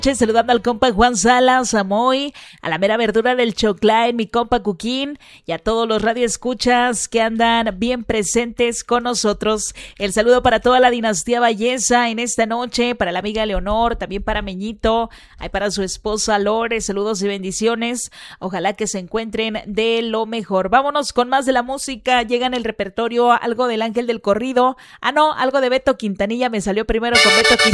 Saludando al compa Juan Salas, a Moy, a la mera verdura del Choclay, mi compa Cuquín y a todos los radioescuchas que andan bien presentes con nosotros. El saludo para toda la dinastía Valleza en esta noche, para la amiga Leonor, también para Meñito, hay para su esposa Lore, saludos y bendiciones. Ojalá que se encuentren de lo mejor. Vámonos con más de la música. Llega en el repertorio algo del Ángel del Corrido. Algo de Beto Quintanilla. Me salió primero con Beto Quintanilla.